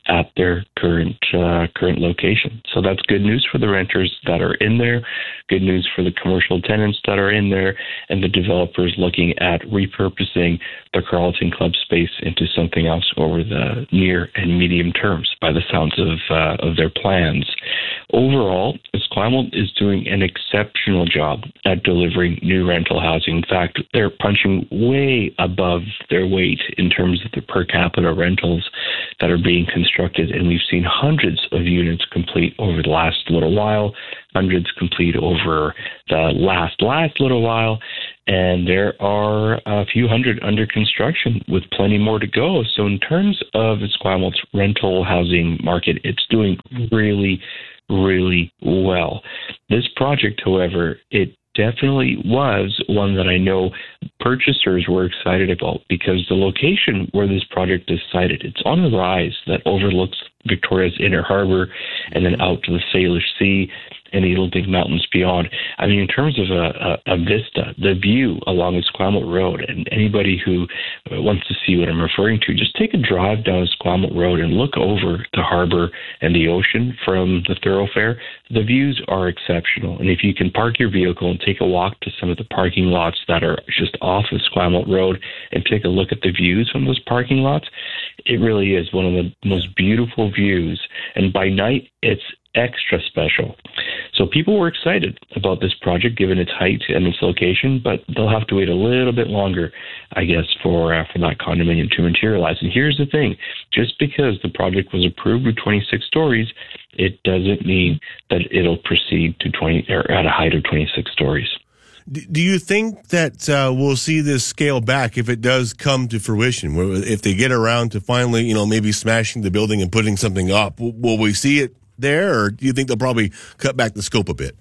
at their current uh, current location. So that's good news for the renters that are in there, good news for the commercial tenants that are in there, and the developers looking at repurposing the Carleton Club space into something else over the near and medium terms by the sounds of uh, of their plans. Overall, Esquimalt is doing an exceptional job at delivering new rental housing. In fact, they're punching way above their weight in terms of the per capita rentals that are being constructed, and we've seen hundreds of units complete over the last little while, hundreds complete over the last, last little while, and there are a few hundred under construction with plenty more to go. So in terms of Esquimalt's rental housing market, it's doing really, really well. This project, however, it definitely was one that I know purchasers were excited about because the location where this project is sited, it's on a rise that overlooks Victoria's Inner Harbor and then out to the Salish Sea and the Little Big Mountains beyond. I mean, in terms of a, a, a vista, the view along Esquimalt Road, and anybody who wants to see what I'm referring to, just take a drive down Esquimalt Road and look over the harbor and the ocean from the thoroughfare. The views are exceptional. And if you can park your vehicle and take a walk to some of the parking lots that are just off Esquimalt Road and take a look at the views from those parking lots, it really is one of the most beautiful views. And by night, it's extra special. So people were excited about this project given its height and its location, but they'll have to wait a little bit longer, I guess, for, uh, for that condominium to materialize. And here's the thing, just because the project was approved with twenty-six stories, it doesn't mean that it'll proceed to twenty or at a height of twenty-six stories. Do you think that uh, we'll see this scale back if it does come to fruition? If they get around to finally, you know, maybe smashing the building and putting something up, will we see it there, or do you think they'll probably cut back the scope a bit?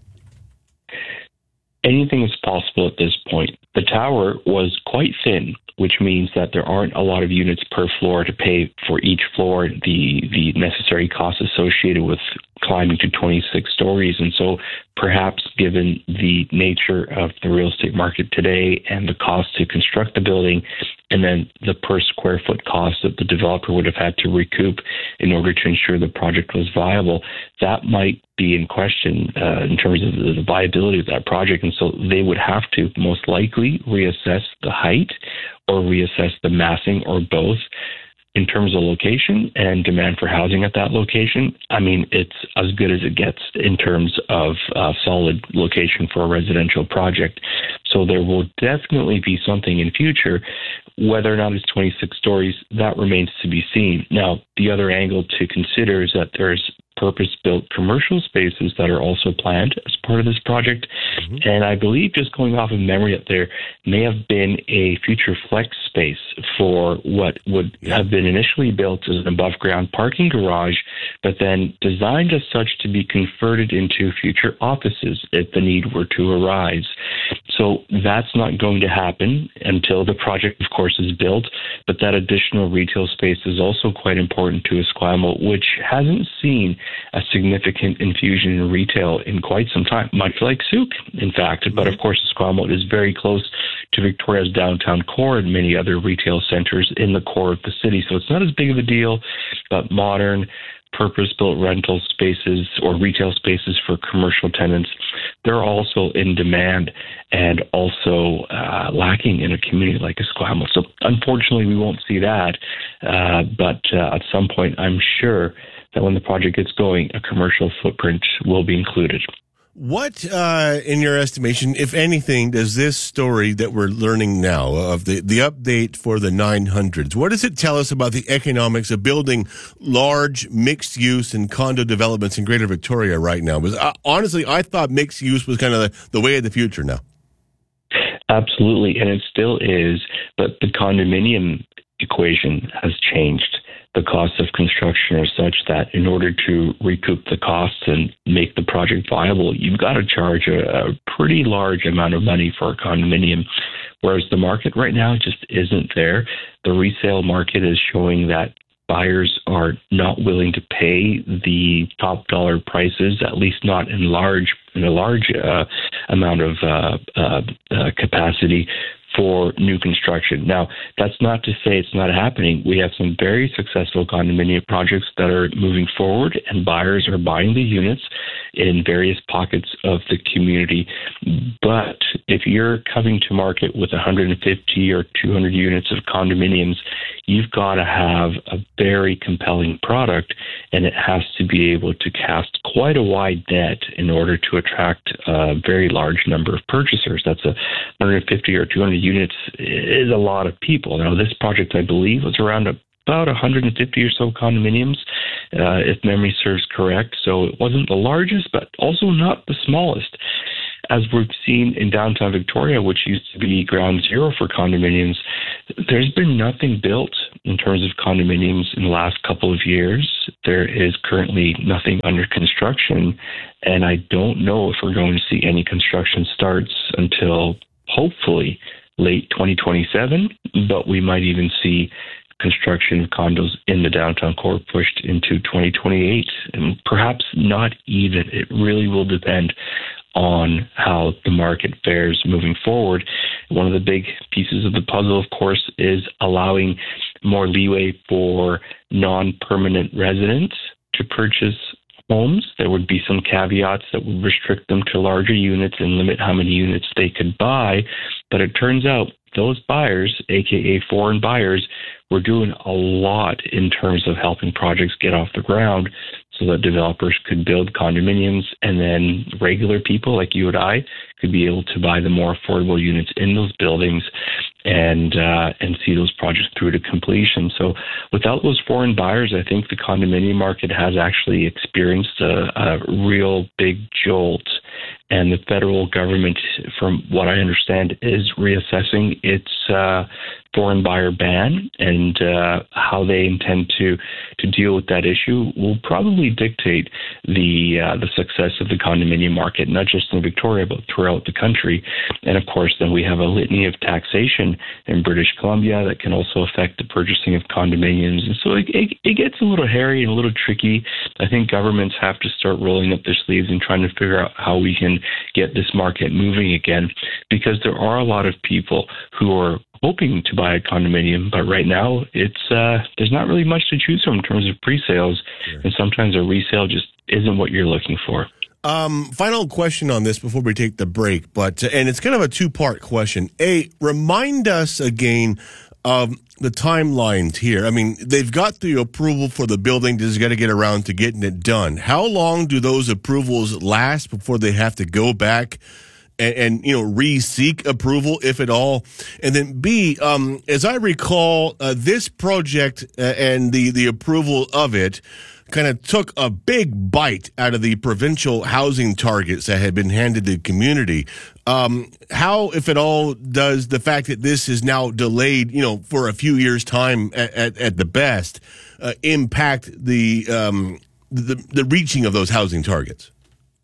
Anything is possible at this point. The tower was quite thin, which means that there aren't a lot of units per floor to pay for each floor the the necessary costs associated with climbing to twenty-six stories. And so perhaps given the nature of the real estate market today and the cost to construct the building, and then the per square foot cost that the developer would have had to recoup in order to ensure the project was viable, that might be in question uh, in terms of the, the viability of that project. And so they would have to most likely reassess the height or reassess the massing or both. In terms of location and demand for housing at that location, I mean, it's as good as it gets in terms of uh, solid location for a residential project. So there will definitely be something in future. Whether or not it's twenty-six stories, that remains to be seen. Now, the other angle to consider is that there's purpose-built commercial spaces that are also planned as part of this project. Mm-hmm. And I believe, just going off of memory, that there may have been a future flex space for what would have been initially built as an above-ground parking garage, but then designed as such to be converted into future offices if the need were to arise. So that's not going to happen until the project, of course, is built, but that additional retail space is also quite important to Esquimalt, which hasn't seen a significant infusion in retail in quite some time, much like Souk, in fact. But of course, Esquimalt is very close to Victoria's downtown core and many other retail centers in the core of the city. So it's not as big of a deal, but modern, purpose-built rental spaces or retail spaces for commercial tenants, they're also in demand and also uh, lacking in a community like Esquimalt. So unfortunately, we won't see that. Uh, but uh, at some point, I'm sure that when the project gets going, a commercial footprint will be included. What, uh, in your estimation, if anything, does this story that we're learning now of the, the update for the nine hundreds, what does it tell us about the economics of building large mixed-use and condo developments in Greater Victoria right now? Because uh, honestly, I thought mixed-use was kind of the, the way of the future now. Absolutely, and it still is, but the condominium equation has changed. The costs of construction are such that in order to recoup the costs and make the project viable, you've got to charge a, a pretty large amount of money for a condominium, whereas the market right now just isn't there. The resale market is showing that buyers are not willing to pay the top dollar prices, at least not in large in a large uh, amount of uh, uh, uh, capacity for new construction. Now, that's not to say it's not happening. We have some very successful condominium projects that are moving forward, and buyers are buying the units in various pockets of the community. But if you're coming to market with one hundred fifty or two hundred units of condominiums, you've got to have a very compelling product, and it has to be able to cast quite a wide net in order to attract a very large number of purchasers. That's a one hundred fifty or two hundred units is a lot of people. Now, this project, I believe, was around about one hundred fifty or so condominiums, uh, if memory serves correct. So it wasn't the largest, but also not the smallest. As we've seen in downtown Victoria, which used to be ground zero for condominiums, there's been nothing built in terms of condominiums in the last couple of years. There is currently nothing under construction, and I don't know if we're going to see any construction starts until hopefully late twenty twenty-seven, but we might even see construction of condos in the downtown core pushed into twenty twenty-eight, and perhaps not even. It really will depend on how the market fares moving forward. One of the big pieces of the puzzle, of course, is allowing more leeway for non-permanent residents to purchase homes. There would be some caveats that would restrict them to larger units and limit how many units they could buy. But it turns out those buyers, aka foreign buyers, were doing a lot in terms of helping projects get off the ground so that developers could build condominiums, and then regular people like you and I could be able to buy the more affordable units in those buildings and uh, and see those projects through to completion. So without those foreign buyers, I think the condominium market has actually experienced a, a real big jolt. And the federal government, from what I understand, is reassessing its uh, foreign buyer ban, and uh, how they intend to to deal with that issue will probably dictate the uh, the success of the condominium market, not just in Victoria, but throughout the country. And of course, then we have a litany of taxation in British Columbia that can also affect the purchasing of condominiums. And so it, it, it gets a little hairy and a little tricky. I think governments have to start rolling up their sleeves and trying to figure out how we can get this market moving again, because there are a lot of people who are hoping to buy a condominium, but right now it's uh, there's not really much to choose from in terms of pre-sales, sure. And sometimes a resale just isn't what you're looking for. Um, final question on this before we take the break, but and it's kind of a two-part question. A, remind us again of the timelines here. I mean, they've got the approval for the building, just got to get around to getting it done. How long do those approvals last before they have to go back and, and you know, re-seek approval, if at all? And then B, um, as I recall, uh, this project uh, and the, the approval of it kind of took a big bite out of the provincial housing targets that had been handed to the community. Um, how, if at all, does the fact that this is now delayed, you know, for a few years' time at, at, at the best, uh, impact the, um, the the reaching of those housing targets?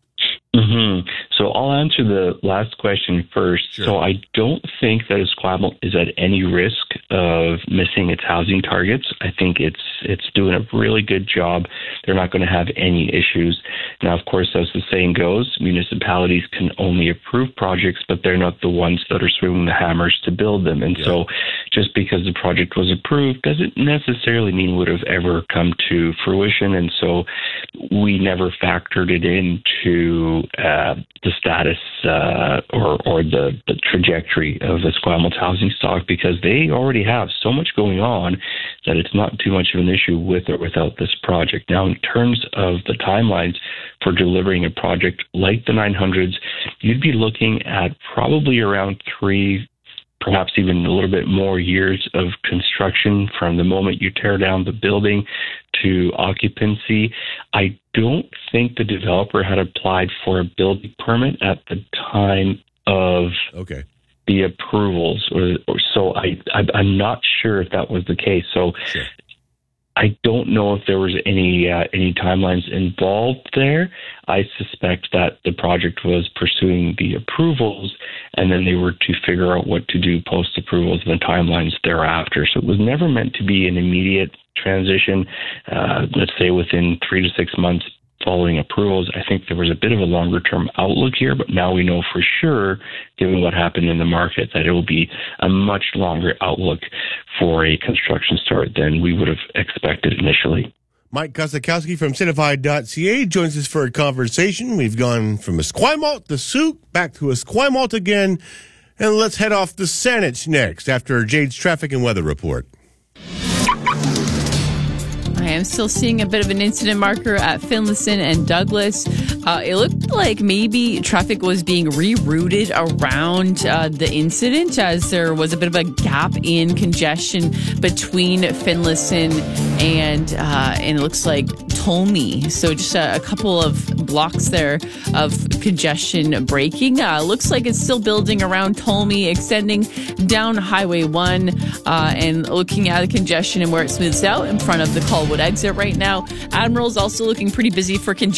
Mm-hmm. So I'll answer the last question first. Sure. So I don't think that Esquimalt is at any risk of missing its housing targets. I think it's it's doing a really good job. They're not going to have any issues. Now, of course, as the saying goes, municipalities can only approve projects, but they're not the ones that are swinging the hammers to build them. And yeah. So just because the project was approved doesn't necessarily mean it would have ever come to fruition. And so we never factored it into uh, the status uh, or, or the, the trajectory of the Esquimalt housing stock, because they already have so much going on that it's not too much of an issue with or without this project. Now, in terms of the timelines for delivering a project like the nine hundreds, you'd be looking at probably around three, perhaps even a little bit more years of construction from the moment you tear down the building to occupancy. I don't think the developer had applied for a building permit at the time of okay. the approvals, or, or so I, I I'm not sure if that was the case. So sure. I don't know if there was any uh, any timelines involved there. I suspect that the project was pursuing the approvals, and then they were to figure out what to do post approvals and the timelines thereafter. So it was never meant to be an immediate transition. Uh, let's say within three to six months following approvals. I think there was a bit of a longer term outlook here, but now we know for sure, given what happened in the market, that it will be a much longer outlook for a construction start than we would have expected initially. Mike Kosakowski from Certified dot c a joins us for a conversation. We've gone from Esquimalt to Souk, back to Esquimalt again, and let's head off to Saanich next after Jade's traffic and weather report. I am still seeing a bit of an incident marker at Finlayson and Douglas. Uh, it looked like maybe traffic was being rerouted around uh, the incident, as there was a bit of a gap in congestion between Finlayson and uh, and it looks like Tolmi. So just a, a couple of blocks there of congestion breaking. Uh, looks like it's still building around Tolmi, extending down Highway one, uh, and looking at the congestion and where it smooths out in front of the Colwood exit right now. Admiral's also looking pretty busy for congestion